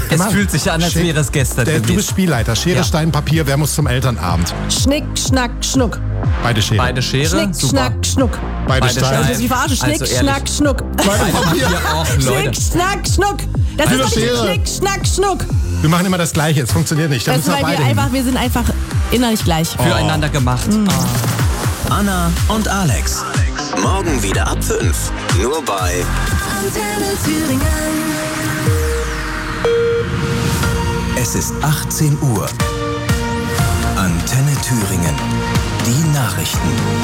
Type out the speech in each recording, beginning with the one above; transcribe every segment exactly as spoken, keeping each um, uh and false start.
Es Mal, fühlt sich an, als Sche- wäre es gestern Der, du gewesen. bist Spielleiter. Schere, Ja. Stein, Papier. Wer muss zum Elternabend? Schnick, Schnack, Schnuck. Beide Schere. Beide Schere, Schnick, super. Schnack, Schnuck. Beide, Beide Stein. Stein. Also, Sie verarschen. Schnick, Also ehrlich. Schnack, Schnuck. Beide Papier auch, Schnick, Leute. Schnack, Schnuck. Das Beide ist doch nicht Schere. Schnick, Schnack, Schnuck. Wir machen immer das Gleiche. Es funktioniert nicht. Da Das ist, müssen wir weil beide wir hin. einfach, wir sind einfach innerlich gleich. Füreinander gemacht. Ah. Anna und Alex. Morgen wieder ab fünf. Nur bei Antenne Thüringen. Es ist achtzehn Uhr. Antenne Thüringen. Die Nachrichten.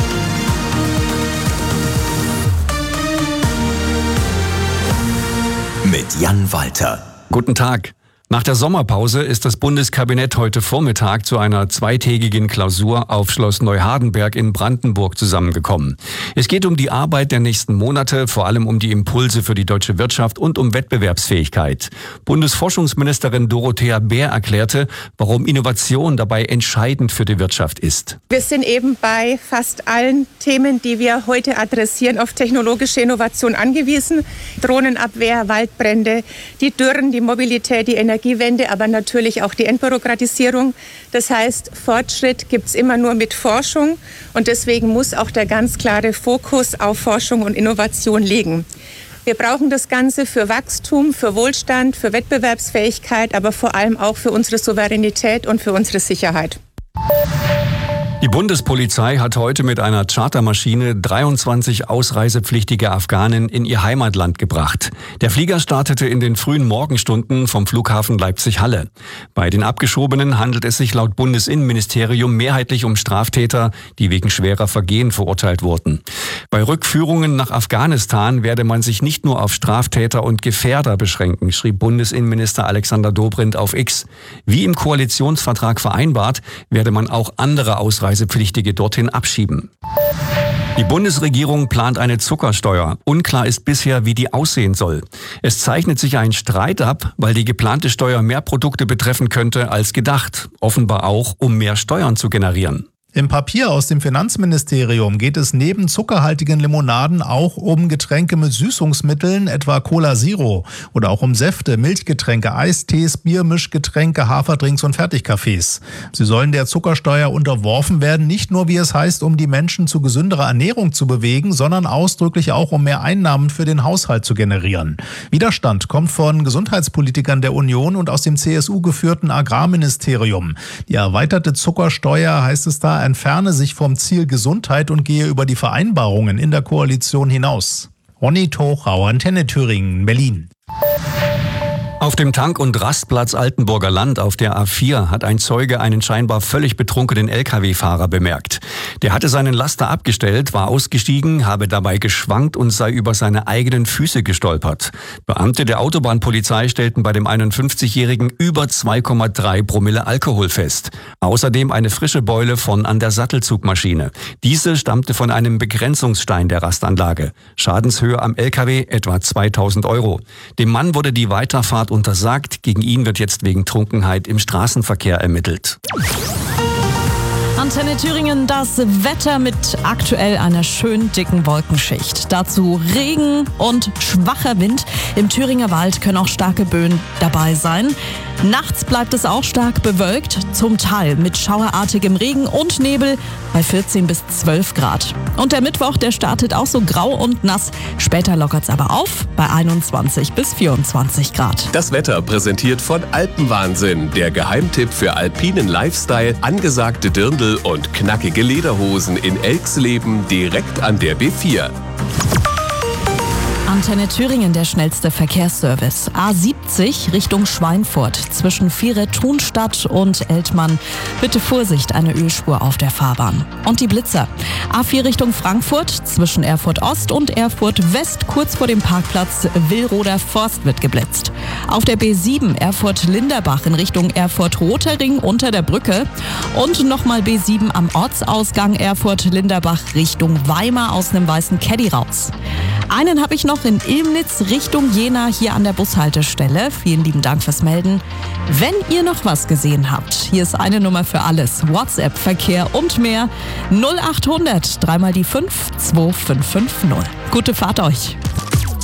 Mit Jan Walter. Guten Tag. Nach der Sommerpause ist das Bundeskabinett heute Vormittag zu einer zweitägigen Klausur auf Schloss Neuhardenberg in Brandenburg zusammengekommen. Es geht um die Arbeit der nächsten Monate, vor allem um die Impulse für die deutsche Wirtschaft und um Wettbewerbsfähigkeit. Bundesforschungsministerin Dorothea Bär erklärte, warum Innovation dabei entscheidend für die Wirtschaft ist. Wir sind eben bei fast allen Themen, die wir heute adressieren, auf technologische Innovation angewiesen. Drohnenabwehr, Waldbrände, die Dürren, die Mobilität, die Energiewende, aber natürlich auch die Entbürokratisierung. Das heißt, Fortschritt gibt es immer nur mit Forschung und deswegen muss auch der ganz klare Fokus auf Forschung und Innovation liegen. Wir brauchen das Ganze für Wachstum, für Wohlstand, für Wettbewerbsfähigkeit, aber vor allem auch für unsere Souveränität und für unsere Sicherheit. Die Bundespolizei hat heute mit einer Chartermaschine dreiundzwanzig ausreisepflichtige Afghanen in ihr Heimatland gebracht. Der Flieger startete in den frühen Morgenstunden vom Flughafen Leipzig-Halle. Bei den Abgeschobenen handelt es sich laut Bundesinnenministerium mehrheitlich um Straftäter, die wegen schwerer Vergehen verurteilt wurden. Bei Rückführungen nach Afghanistan werde man sich nicht nur auf Straftäter und Gefährder beschränken, schrieb Bundesinnenminister Alexander Dobrindt auf X. Wie im Koalitionsvertrag vereinbart, werde man auch andere Ausreisepflichtige dorthin abschieben. Die Bundesregierung plant eine Zuckersteuer. Unklar ist bisher, wie die aussehen soll. Es zeichnet sich ein Streit ab, weil die geplante Steuer mehr Produkte betreffen könnte als gedacht. Offenbar auch, um mehr Steuern zu generieren. Im Papier aus dem Finanzministerium geht es neben zuckerhaltigen Limonaden auch um Getränke mit Süßungsmitteln, etwa Cola Zero, oder auch um Säfte, Milchgetränke, Eistees, Biermischgetränke, Haferdrinks und Fertigkaffees. Sie sollen der Zuckersteuer unterworfen werden, nicht nur, wie es heißt, um die Menschen zu gesünderer Ernährung zu bewegen, sondern ausdrücklich auch, um mehr Einnahmen für den Haushalt zu generieren. Widerstand kommt von Gesundheitspolitikern der Union und aus dem C S U-geführten Agrarministerium. Die erweiterte Zuckersteuer, heißt es da, entferne sich vom Ziel Gesundheit und gehe über die Vereinbarungen in der Koalition hinaus. Ronny Tochau, Antenne Thüringen, Berlin. Auf dem Tank- und Rastplatz Altenburger Land auf der A vier hat ein Zeuge einen scheinbar völlig betrunkenen L K W-Fahrer bemerkt. Der hatte seinen Laster abgestellt, war ausgestiegen, habe dabei geschwankt und sei über seine eigenen Füße gestolpert. Beamte der Autobahnpolizei stellten bei dem einundfünfzigjährigen über zwei Komma drei Promille Alkohol fest. Außerdem eine frische Beule von an der Sattelzugmaschine. Diese stammte von einem Begrenzungsstein der Rastanlage. Schadenshöhe am L K W etwa zweitausend Euro. Dem Mann wurde die Weiterfahrt untersagt. Gegen ihn wird jetzt wegen Trunkenheit im Straßenverkehr ermittelt. Antenne Thüringen, das Wetter mit aktuell einer schön dicken Wolkenschicht. Dazu Regen und schwacher Wind. Im Thüringer Wald können auch starke Böen dabei sein. Nachts bleibt es auch stark bewölkt, zum Teil mit schauerartigem Regen und Nebel bei vierzehn bis zwölf Grad. Und der Mittwoch, der startet auch so grau und nass. Später lockert es aber auf bei einundzwanzig bis vierundzwanzig Grad. Das Wetter präsentiert von Alpenwahnsinn, der Geheimtipp für alpinen Lifestyle, angesagte Dirndl und knackige Lederhosen in Elxleben direkt an der B vier. Antenne Thüringen, der schnellste Verkehrsservice. A siebzig Richtung Schweinfurt zwischen Viere-Thunstadt und Eltmann. Bitte Vorsicht, eine Ölspur auf der Fahrbahn. Und die Blitzer. A vier Richtung Frankfurt zwischen Erfurt Ost und Erfurt West kurz vor dem Parkplatz Willroder Forst wird geblitzt. Auf der B sieben Erfurt-Linderbach in Richtung Erfurt-Roter-Ring unter der Brücke. Und nochmal B sieben am Ortsausgang Erfurt-Linderbach Richtung Weimar aus einem weißen Caddy raus. Einen habe ich noch in Ilmnitz Richtung Jena hier an der Bushaltestelle. Vielen lieben Dank fürs Melden. Wenn ihr noch was gesehen habt, hier ist eine Nummer für alles. WhatsApp, Verkehr und mehr. null achthundert, dreimal die fünf, zwei fünf fünf null. Gute Fahrt euch.